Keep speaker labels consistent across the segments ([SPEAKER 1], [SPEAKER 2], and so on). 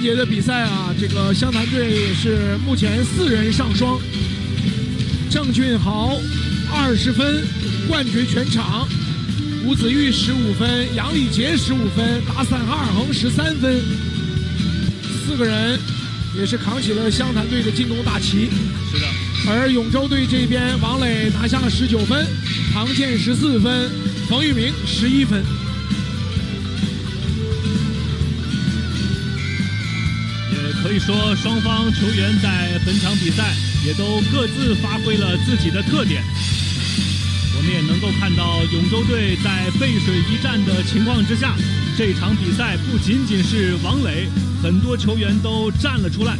[SPEAKER 1] 节的比赛啊，这个湘潭队是目前4人上双，郑俊豪20分冠军全场，吴子玉15分，杨礼杰15分，达散哈尔恒13分，4个人也是扛起了湘潭队的进攻大旗。
[SPEAKER 2] 是的。
[SPEAKER 1] 而永州队这边，王磊拿下了19分，唐健14分，冯玉明11分。
[SPEAKER 2] 也可以说，双方球员在本场比赛也都各自发挥了自己的特点。我们也能够看到，永州队在背水一战的情况之下，这场比赛不仅仅是王磊，很多球员都站了出来。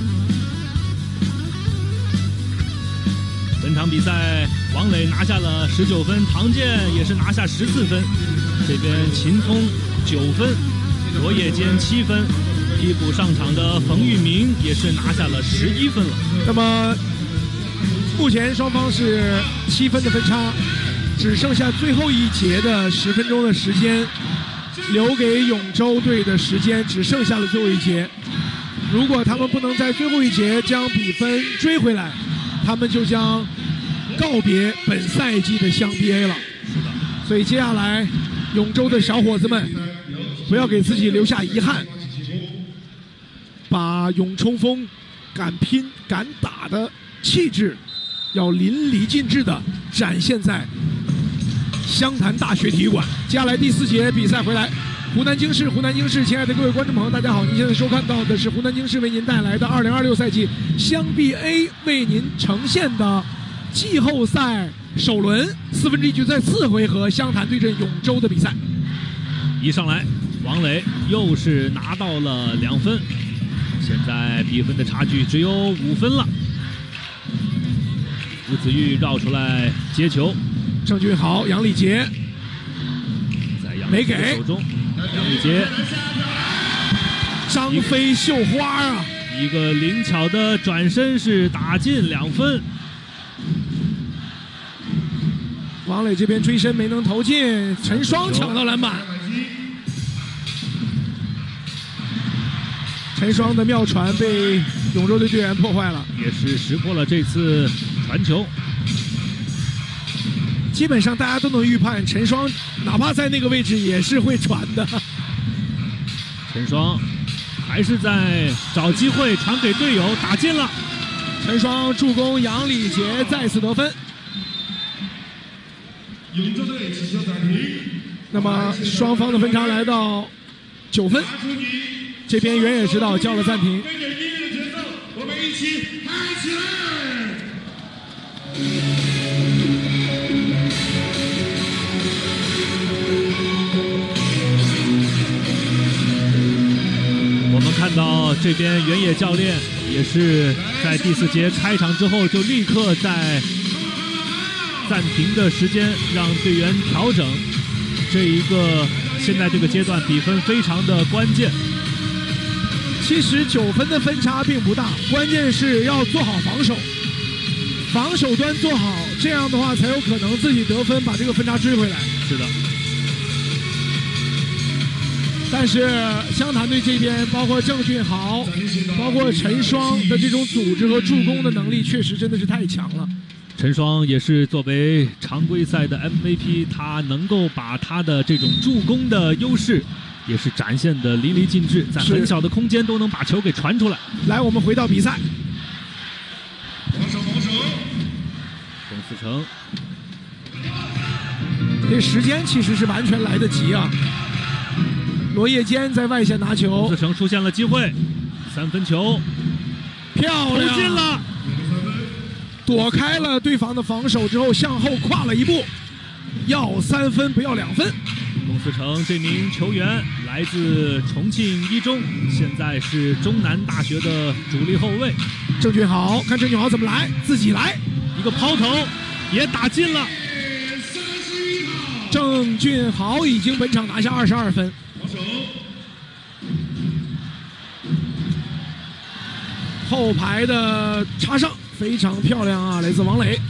[SPEAKER 2] 本场比赛，王磊拿下了19分，唐健也是拿下14分。这边秦聪9分，罗叶坚7分，替补上场的冯玉明也是拿下了11分了。
[SPEAKER 1] 那么，目前双方是7分的分差，只剩下最后一节的10分钟的时间，留给永州队的时间只剩下了最后一节。如果他们不能在最后一节将比分追回来，他们就将告别本赛季的湘 BA 了。
[SPEAKER 2] 是的。
[SPEAKER 1] 所以接下来，永州的小伙子们不要给自己留下遗憾，把勇冲锋、敢拼敢打的气质要淋漓尽致地展现在湘潭大学体育馆。接下来第4节比赛回来，湖南京市，亲爱的各位观众朋友，大家好！您现在收看到的是湖南京市为您带来的2026赛季湘 BA 为您呈现的季后赛首轮4分之一决赛4回合湘潭对阵永州的比赛。
[SPEAKER 2] 一上来，王磊又是拿到了2分，现在比分的差距只有5分了。吴子玉绕出来接球，
[SPEAKER 1] 郑俊豪、杨礼杰
[SPEAKER 2] 在杨礼杰手中，杨礼杰
[SPEAKER 1] 张飞绣花啊，
[SPEAKER 2] 一个灵巧的转身是打进2分。
[SPEAKER 1] 王磊这边追身没能投进，陈双抢到篮板。陈双的妙传被永州队队员破坏了，
[SPEAKER 2] 也是识破了这次传球。
[SPEAKER 1] 基本上大家都能预判，陈双哪怕在那个位置也是会传的。
[SPEAKER 2] 陈双还是在找机会传给队友，打进了。
[SPEAKER 1] 陈双助攻，杨礼杰再次得分。
[SPEAKER 3] 永州队起球暂停。
[SPEAKER 1] 那么双方的分差来到9分，这边原野指导叫了暂停。
[SPEAKER 3] 跟着音乐的节奏，我们一起嗨起来！
[SPEAKER 2] 我们看到这边原野教练也是在第4节开场之后就立刻在暂停的时间让队员调整，这一个现在这个阶段比分非常的关键。
[SPEAKER 1] 其实9分的分差并不大，关键是要做好防守，防守端做好，这样的话才有可能自己得分，把这个分差追回来。
[SPEAKER 2] 是的。
[SPEAKER 1] 但是湘潭队这边，包括郑俊豪，包括陈双的这种组织和助攻的能力，确实真的是太强了。
[SPEAKER 2] 陈双也是作为常规赛的 MVP， 他能够把他的这种助攻的优势也是展现的淋漓尽致，在很小的空间都能把球给传出来。
[SPEAKER 1] 来，我们回到比赛。
[SPEAKER 3] 防守，
[SPEAKER 2] 董思成，
[SPEAKER 1] 这时间其实是完全来得及啊。罗叶坚在外线拿球，
[SPEAKER 2] 董思成出现了机会，3分球，
[SPEAKER 1] 漂亮，
[SPEAKER 2] 投进了。
[SPEAKER 1] 躲开了对方的防守之后，向后跨了一步，要3分不要2分。
[SPEAKER 2] 董思成这名球员来自重庆一中，现在是中南大学的主力后卫。
[SPEAKER 1] 郑俊豪，看郑俊豪怎么来，自己来，
[SPEAKER 2] 一个抛投也打进了。
[SPEAKER 1] 郑俊豪已经本场拿下22分。后排的插上非常漂亮啊，来自王磊。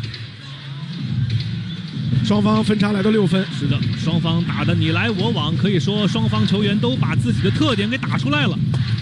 [SPEAKER 1] 双方分差来到6分。
[SPEAKER 2] 是的，双方打的你来我往，可以说双方球员都把自己的特点给打出来了。